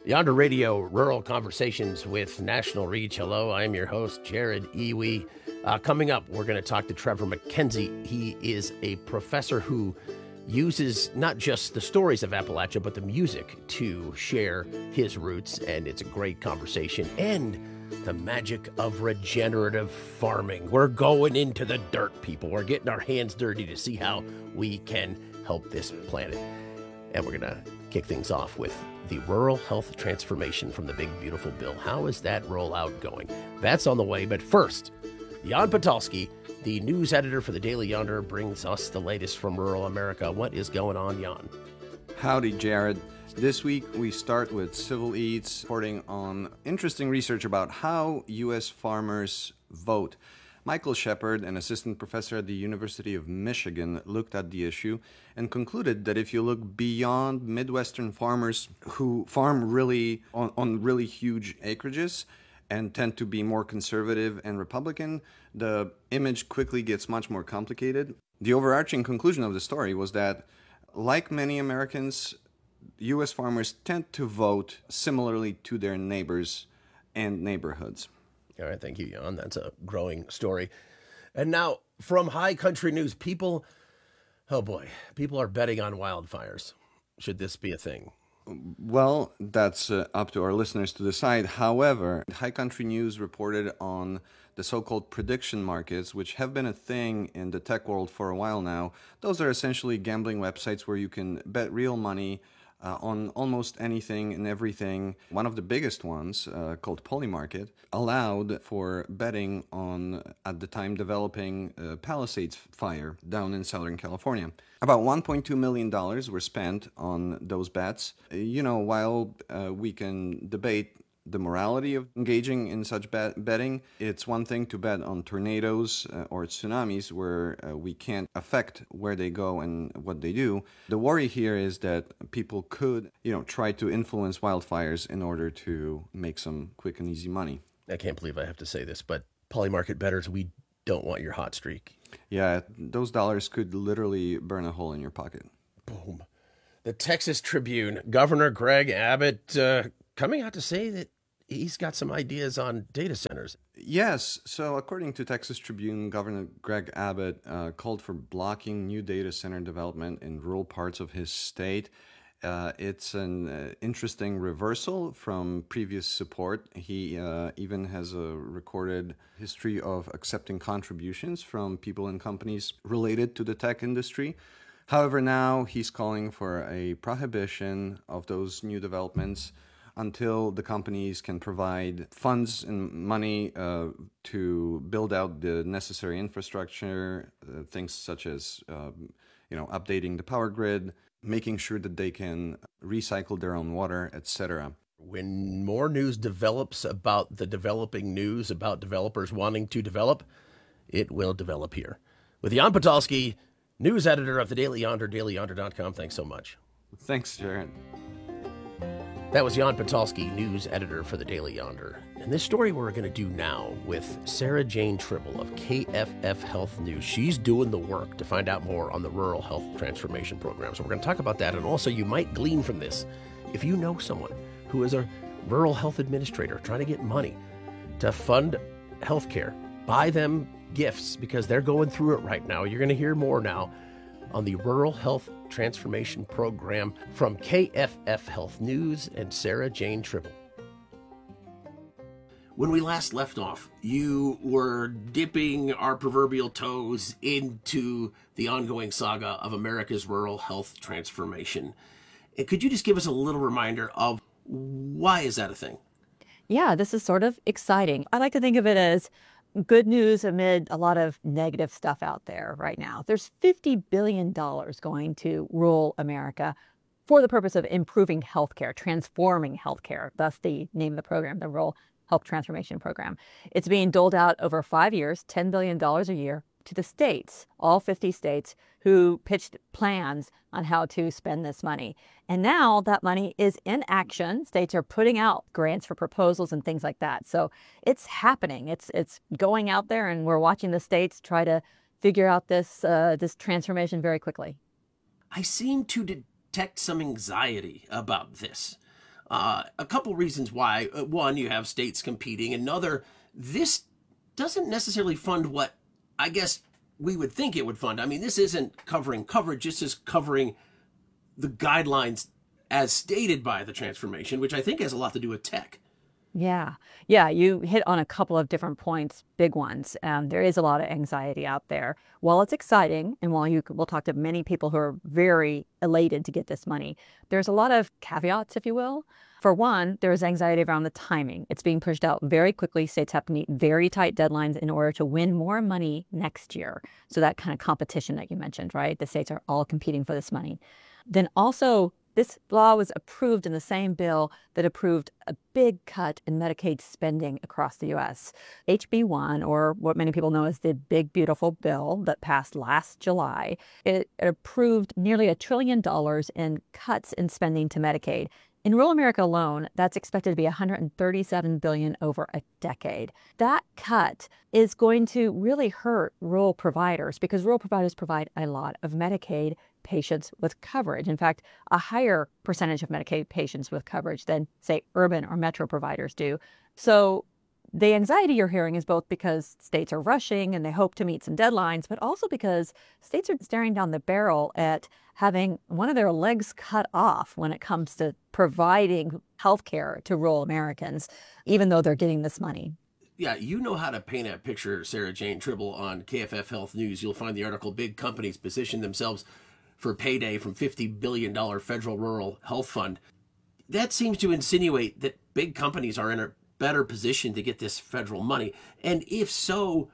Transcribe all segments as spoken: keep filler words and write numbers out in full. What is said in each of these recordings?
Yonder Radio Rural Conversations with National Reach. Hello, I'm your host, Jared Iwi. Uh, coming up, we're going to talk to Trevor McKenzie. He is a professor who uses not just the stories of Appalachia, but the music to share his roots, and it's a great conversation. And the magic of regenerative farming. We're going into the dirt, people. We're getting our hands dirty to see how we can help this planet. And we're going to kick things off with the Rural Health Transformation from the Big Beautiful Bill. How is that rollout going? That's on the way. But first, Jan Patalski, the news editor for the Daily Yonder, brings us the latest from rural America. What is going on, Jan? Howdy, Jared. This week, we start with Civil Eats reporting on interesting research about how U S farmers vote. Michael Shepard, an assistant professor at the University of Michigan, looked at the issue and concluded that if you look beyond Midwestern farmers who farm really on, on really huge acreages and tend to be more conservative and Republican, the image quickly gets much more complicated. The overarching conclusion of the story was that, like many Americans, U S farmers tend to vote similarly to their neighbors and neighborhoods. All right, thank you, Jan. That's a growing story. And now, from High Country News, people, oh boy, people are betting on wildfires. Should this be a thing? Well, that's uh, up to our listeners to decide. However, High Country News reported on the so-called prediction markets, which have been a thing in the tech world for a while now. Those are essentially gambling websites where you can bet real money Uh, on almost anything and everything. One of the biggest ones, uh, called Polymarket, allowed for betting on, at the time, developing uh, Palisades fire down in Southern California. About one point two million dollars were spent on those bets. Uh, you know, while uh, we can debate the morality of engaging in such bet- betting, it's one thing to bet on tornadoes uh, or tsunamis where uh, we can't affect where they go and what they do. The worry here is that people could, you know, try to influence wildfires in order to make some quick and easy money. I can't believe I have to say this, but Polymarket bettors, we don't want your hot streak. Yeah, those dollars could literally burn a hole in your pocket. Boom. The Texas Tribune, Governor Greg Abbott uh, coming out to say that he's got some ideas on data centers. Yes. So according to Texas Tribune, Governor Greg Abbott uh, called for blocking new data center development in rural parts of his state. Uh, it's an uh, interesting reversal from previous support. He uh, even has a recorded history of accepting contributions from people and companies related to the tech industry. However, now he's calling for a prohibition of those new developments until the companies can provide funds and money uh, to build out the necessary infrastructure, uh, things such as uh, you know, updating the power grid, making sure that they can recycle their own water, et cetera. When more news develops about the developing news about developers wanting to develop, it will develop here. With Jan Patalski, news editor of the Daily Yonder, daily yonder dot com. Thanks so much. Thanks, Jared. That was Jan Patalski, news editor for the Daily Yonder. And this story we're going to do now with Sarah Jane Tribble of K F F Health News. She's doing the work to find out more on the Rural Health Transformation Program. So we're going to talk about that. And also you might glean from this, if you know someone who is a rural health administrator trying to get money to fund healthcare, buy them gifts because they're going through it right now. You're going to hear more now on the Rural Health Transformation Program from K F F Health News and Sarah Jane Tribble. When we last left off, you were dipping our proverbial toes into the ongoing saga of America's rural health transformation. And could you just give us a little reminder of why is that a thing? Yeah, this is sort of exciting. I like to think of it as good news amid a lot of negative stuff out there right now. There's fifty billion dollars going to rural America for the purpose of improving healthcare, transforming healthcare. Thus the name of the program, the Rural Health Transformation Program. It's being doled out over five years, ten billion dollars a year, to the states, all fifty states, who pitched plans on how to spend this money. And now that money is in action. States are putting out grants for proposals and things like that. So it's happening. It's it's going out there, and we're watching the states try to figure out this uh, this transformation very quickly. I seem to detect some anxiety about this. Uh, a couple reasons why. Uh, One, you have states competing. Another, this doesn't necessarily fund what I guess we would think it would fund. I mean, this isn't covering coverage. This is covering the guidelines as stated by the transformation, which I think has a lot to do with tech. Yeah. Yeah. You hit on a couple of different points, big ones. Um, there is a lot of anxiety out there. While it's exciting, and while you we'll talk to many people who are very elated to get this money, there's a lot of caveats, if you will. For one, there's anxiety around the timing. It's being pushed out very quickly. States have to meet very tight deadlines in order to win more money next year. So that kind of competition that you mentioned, right? The states are all competing for this money. Then also, this law was approved in the same bill that approved a big cut in Medicaid spending across the U S. H B one, or what many people know as the Big Beautiful Bill that passed last July, it approved nearly a trillion dollars in cuts in spending to Medicaid. In rural America alone, that's expected to be one hundred thirty-seven billion dollars over a decade. That cut is going to really hurt rural providers because rural providers provide a lot of Medicaid patients with coverage. In fact, a higher percentage of Medicaid patients with coverage than, say, urban or metro providers do. So the anxiety you're hearing is both because states are rushing and they hope to meet some deadlines, but also because states are staring down the barrel at having one of their legs cut off when it comes to providing health care to rural Americans, even though they're getting this money. Yeah, you know how to paint a picture, Sarah Jane Tribble, on K F F Health News. You'll find the article, Big Companies Position Themselves for Payday from fifty billion dollars Federal Rural Health Fund. That seems to insinuate that big companies are in a better position to get this federal money. And if so,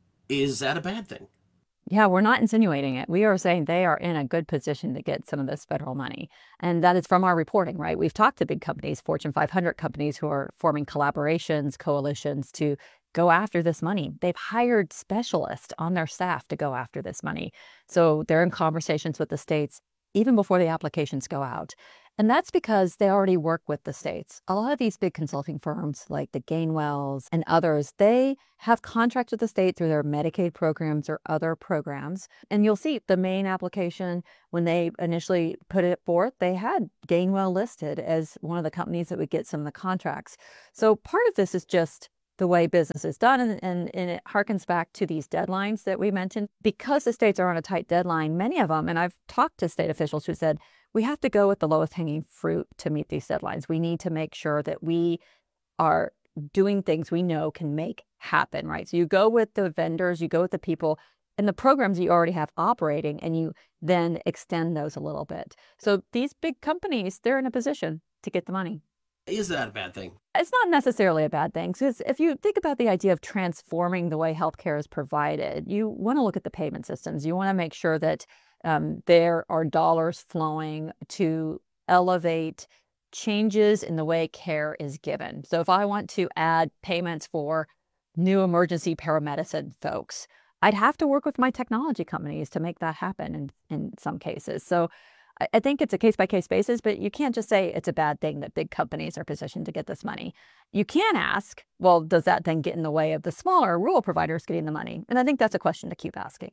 is that a bad thing? Yeah, we're not insinuating it. We are saying they are in a good position to get some of this federal money. And that is from our reporting, right? We've talked to big companies, Fortune five hundred companies who are forming collaborations, coalitions to go after this money. They've hired specialists on their staff to go after this money. So they're in conversations with the states even before the applications go out. And that's because they already work with the states. A lot of these big consulting firms like the Gainwells and others, they have contracts with the state through their Medicaid programs or other programs. And you'll see the Maine application, when they initially put it forth, they had Gainwell listed as one of the companies that would get some of the contracts. So part of this is just the way business is done, and, and, and it harkens back to these deadlines that we mentioned. Because the states are on a tight deadline, many of them, and I've talked to state officials who said, we have to go with the lowest hanging fruit to meet these deadlines. We need to make sure that we are doing things we know can make happen, right? So you go with the vendors, you go with the people and the programs you already have operating, and you then extend those a little bit. So these big companies, they're in a position to get the money. Is that a bad thing? It's not necessarily a bad thing, because if you think about the idea of transforming the way healthcare is provided, you want to look at the payment systems. You want to make sure that um, there are dollars flowing to elevate changes in the way care is given. So if I want to add payments for new emergency paramedicine folks, I'd have to work with my technology companies to make that happen in, in some cases. So I think it's a case-by-case basis, but you can't just say it's a bad thing that big companies are positioned to get this money. You can ask, well, does that then get in the way of the smaller rural providers getting the money? And I think that's a question to keep asking.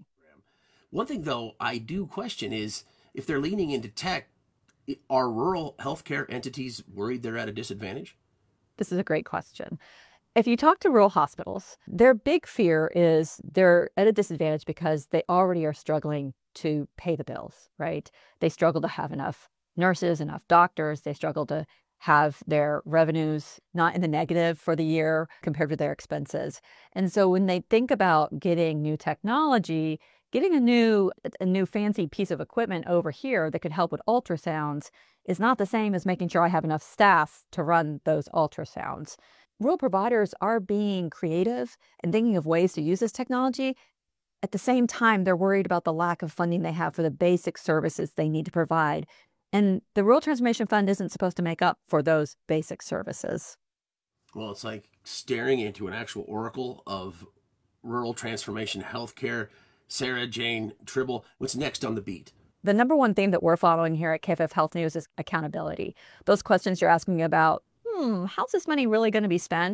One thing, though, I do question is if they're leaning into tech, are rural healthcare entities worried they're at a disadvantage? This is a great question. If you talk to rural hospitals, their big fear is they're at a disadvantage because they already are struggling to pay the bills, right? They struggle to have enough nurses, enough doctors. They struggle to have their revenues not in the negative for the year compared to their expenses. And so when they think about getting new technology, getting a new a new fancy piece of equipment over here that could help with ultrasounds is not the same as making sure I have enough staff to run those ultrasounds. Rural providers are being creative and thinking of ways to use this technology. At the same time, they're worried about the lack of funding they have for the basic services they need to provide. And the Rural Transformation Fund isn't supposed to make up for those basic services. Well, it's like staring into an actual oracle of rural transformation healthcare. Sarah Jane Tribble, what's next on the beat? The number one thing that we're following here at K F F Health News is accountability. Those questions you're asking about, hmm, how's this money really going to be spent?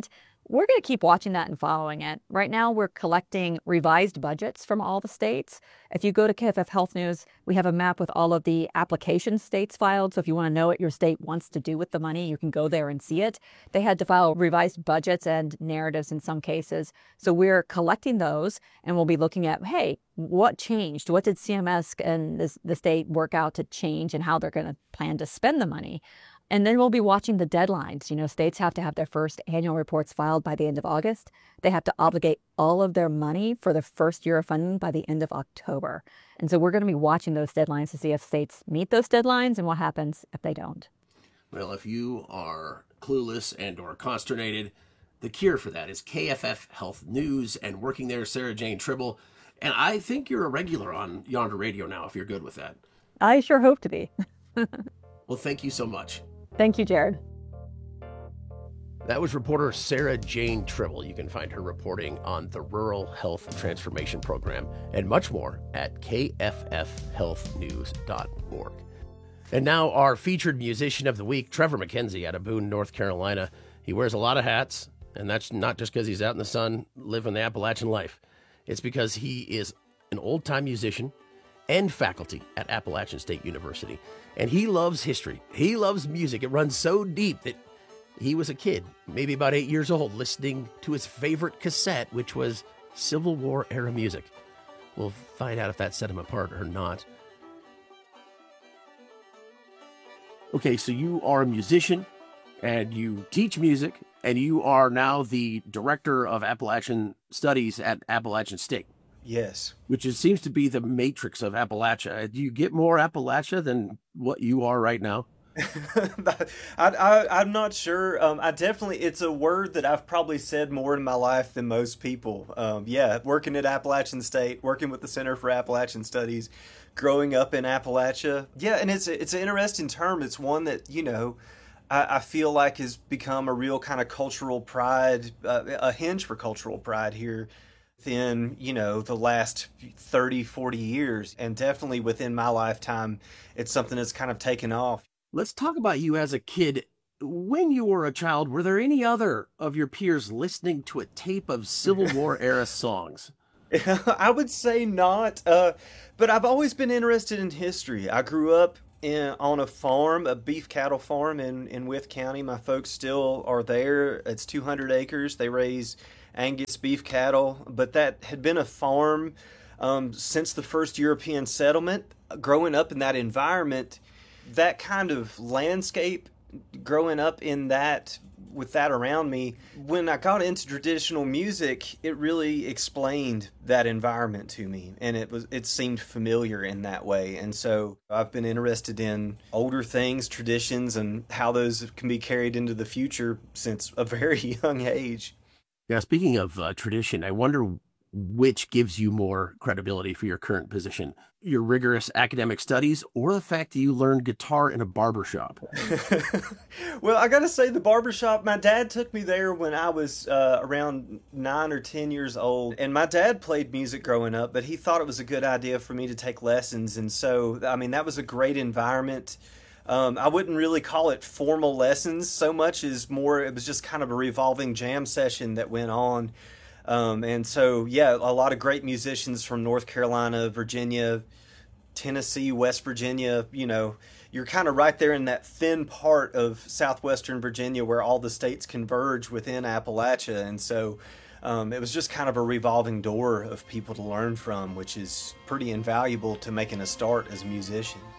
We're going to keep watching that and following it. Right now, we're collecting revised budgets from all the states. If you go to K F F Health News, we have a map with all of the application states filed. So if you want to know what your state wants to do with the money, you can go there and see it. They had to file revised budgets and narratives in some cases. So we're collecting those, and we'll be looking at, hey, what changed? What did C M S and this, the state work out to change, and how they're going to plan to spend the money? And then we'll be watching the deadlines. You know, states have to have their first annual reports filed by the end of August. They have to obligate all of their money for the first year of funding by the end of October. And so we're going to be watching those deadlines to see if states meet those deadlines and what happens if they don't. Well, if you are clueless and or consternated, the cure for that is K F F Health News, and working there, Sarah Jane Tribble. And I think you're a regular on Yonder Radio now, if you're good with that. I sure hope to be. Well, thank you so much. Thank you, Jared. That was reporter Sarah Jane Tribble. You can find her reporting on the Rural Health Transformation Program and much more at K F F health news dot org. And now our featured musician of the week, Trevor McKenzie out of Boone, North Carolina. He wears a lot of hats, and that's not just because he's out in the sun living the Appalachian life. It's because he is an old-time musician and faculty at Appalachian State University. And he loves history. He loves music. It runs so deep that he was a kid, maybe about eight years old, listening to his favorite cassette, which was Civil War era music. We'll find out if that set him apart or not. Okay, so you are a musician and you teach music, and you are now the director of Appalachian Studies at Appalachian State. Yes. Which is, seems to be the matrix of Appalachia. Do you get more Appalachia than what you are right now? I, I, I'm not sure. Um, I definitely, it's a word that I've probably said more in my life than most people. Um, yeah, working at Appalachian State, working with the Center for Appalachian Studies, growing up in Appalachia. Yeah, and it's, it's an interesting term. It's one that, you know, I, I feel like has become a real kind of cultural pride, uh, a hinge for cultural pride here within, you know, the last thirty, forty years. And definitely within my lifetime, it's something that's kind of taken off. Let's talk about you as a kid. When you were a child, were there any other of your peers listening to a tape of Civil War era songs? I would say not, uh, but I've always been interested in history. I grew up in, on a farm, a beef cattle farm in, in Wythe County. My folks still are there. It's two hundred acres. They raise Angus beef cattle, but that had been a farm um, since the first European settlement. Growing up in that environment, that kind of landscape, growing up in that, with that around me, when I got into traditional music, it really explained that environment to me, and it was it seemed familiar in that way. And so I've been interested in older things, traditions, and how those can be carried into the future since a very young age. Yeah, speaking of uh, tradition, I wonder which gives you more credibility for your current position, your rigorous academic studies or the fact that you learned guitar in a barbershop? Well, I got to say the barbershop, my dad took me there when I was uh, around nine or ten years old. And my dad played music growing up, but he thought it was a good idea for me to take lessons. And so, I mean, that was a great environment. Um, I wouldn't really call it formal lessons so much as more, it was just kind of a revolving jam session that went on. Um, and so, yeah, a lot of great musicians from North Carolina, Virginia, Tennessee, West Virginia. You know, you're kind of right there in that thin part of southwestern Virginia where all the states converge within Appalachia. And so um, it was just kind of a revolving door of people to learn from, which is pretty invaluable to making a start as a musician.